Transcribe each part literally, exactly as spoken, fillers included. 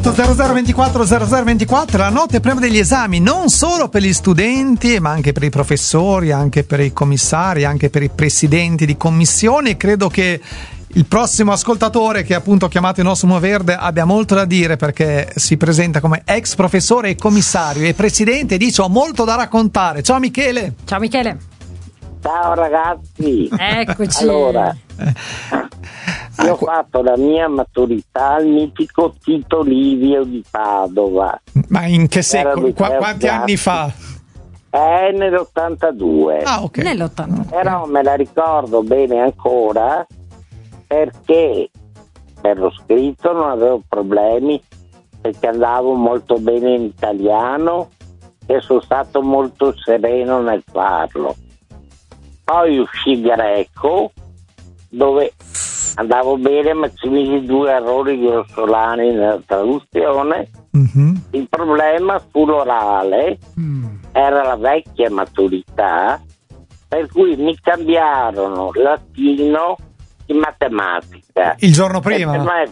otto zero zero ventiquattro zero zero ventiquattro, la notte prima degli esami, non solo per gli studenti ma anche per i professori, anche per i commissari, anche per i presidenti di commissioni. Credo che il prossimo ascoltatore, che appunto ha chiamato il nostro Uomo Verde, abbia molto da dire, perché si presenta come ex professore e commissario e presidente, e dice: ho molto da raccontare. Ciao Michele. Ciao Michele. Ciao ragazzi. Eccoci. Allora, io ho fatto la mia maturità al mitico Tito Livio di Padova. Ma in che secolo? Qu- quanti anni fa? Eh, nell'ottantadue. Ah, ok. Nell'ottantadue. Però me la ricordo bene ancora, perché per lo scritto non avevo problemi, perché andavo molto bene in italiano e sono stato molto sereno nel farlo. Poi uscì greco, dove andavo bene, ma ci misi due errori grossolani nella traduzione. Mm-hmm. Il problema fu l'orale, mm. era la vecchia maturità, per cui mi cambiarono latino in matematica. Il giorno prima? Per me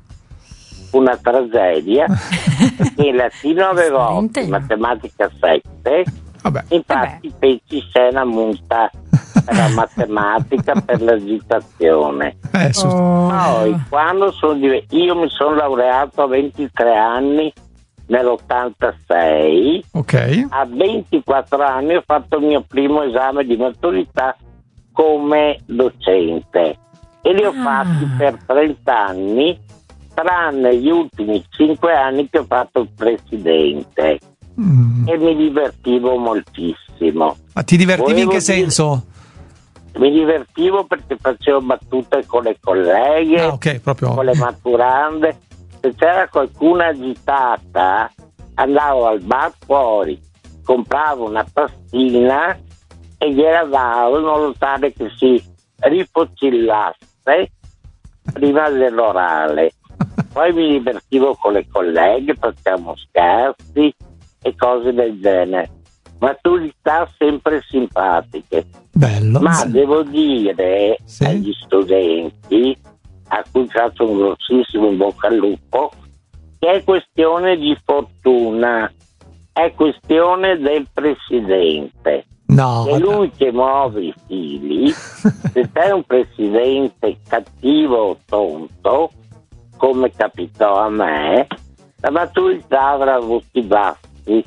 fu una tragedia, perché in latino avevo otto, in matematica sette. Vabbè. Infatti Vabbè. feci scena multa per la matematica, per l'agitazione. Eh, oh. Poi quando sono div- io mi sono laureato a ventitré anni nell'ottantasei. Ok. A ventiquattro anni ho fatto il mio primo esame di maturità come docente e li ho ah. fatti per trenta anni, tranne gli ultimi cinque anni che ho fatto il presidente. Mm. E mi divertivo moltissimo. Ma ti divertivi Volevo in che dire, senso? Mi divertivo perché facevo battute con le colleghe, ah, okay, proprio. con le maturande. Se c'era qualcuna agitata, andavo al bar fuori, compravo una pastina e gliela davo in modo tale che si rifocillasse prima dell'orale. Poi mi divertivo con le colleghe, facciamo scherzi e cose del genere, maturità sempre simpatiche. Bello. Ma sì. devo dire sì. agli studenti, a cui faccio un grossissimo in bocca al lupo, che è questione di fortuna, è questione del presidente. No, è lui che muove i fili. Se c'è un presidente cattivo o tonto, come capitò a me, la maturità avrà avuti bassi.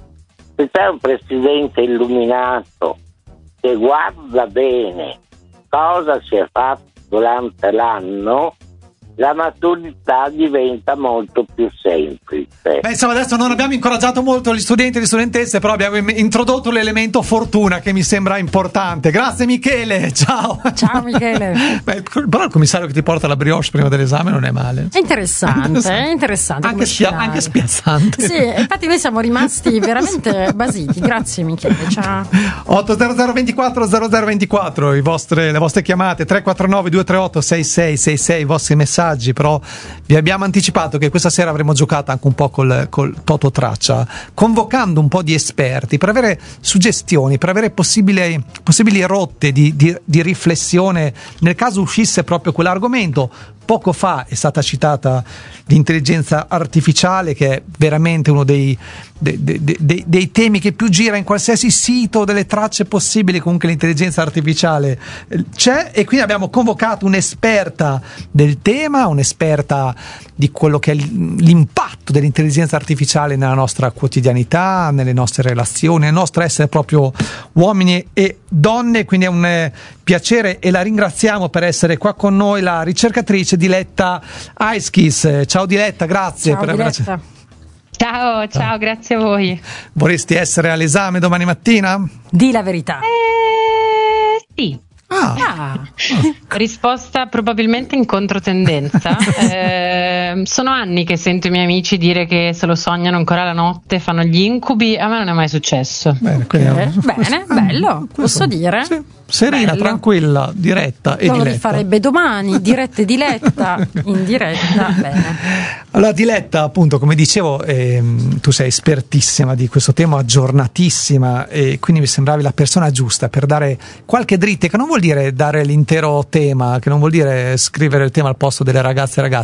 Se c'è un presidente illuminato che guarda bene cosa si è fatto durante l'anno, la maturità diventa molto più semplice. Beh, insomma, adesso non abbiamo incoraggiato molto gli studenti e le studentesse, però abbiamo introdotto l'elemento fortuna, che mi sembra importante. Grazie Michele, ciao. Ciao Michele. Beh, però il commissario che ti porta la brioche prima dell'esame non è male. È interessante, è interessante. Anche, spia- anche spiazzante. Sì, infatti noi siamo rimasti veramente basiti. Grazie Michele, ciao. otto zero zero ventiquattro zero zero ventiquattro, i vostre, le vostre chiamate, tre quattro nove due tre otto sei sei sei sei, i vostri messaggi. Però vi abbiamo anticipato che questa sera avremo giocato anche un po' col, col Toto Traccia, convocando un po' di esperti per avere suggestioni, per avere possibili, possibili rotte di, di, di riflessione nel caso uscisse proprio quell'argomento. Poco fa è stata citata l'intelligenza artificiale, che è veramente uno dei, dei, dei, dei, dei temi che più gira in qualsiasi sito, delle tracce possibili. Comunque l'intelligenza artificiale c'è, e quindi abbiamo convocato un'esperta del tema, un'esperta di quello che è l'impatto dell'intelligenza artificiale nella nostra quotidianità, nelle nostre relazioni, nel nostro essere proprio uomini e donne. Quindi è un piacere e la ringraziamo per essere qua con noi, la ricercatrice Diletta Aischis. Ciao Diletta, grazie. Ciao, per Diletta. aver... Ciao, ciao, grazie a voi. Vorresti essere all'esame domani mattina? Di la verità. Eh, sì. Ah. Ah. Risposta probabilmente in controtendenza. eh, sono anni che sento i miei amici dire che se lo sognano ancora la notte, fanno gli incubi. A me non è mai successo. Bene, okay. Bene, bello, posso dire? Sì. Serena, bello. Tranquilla, diretta e non diletta. Lo rifarebbe domani, diretta e diletta, in diretta. Bene. Allora Diletta, appunto, come dicevo, ehm, tu sei espertissima di questo tema, aggiornatissima, e quindi mi sembravi la persona giusta per dare qualche dritta, che non vuol dire dare l'intero tema, che non vuol dire scrivere il tema al posto delle ragazze e ragazzi,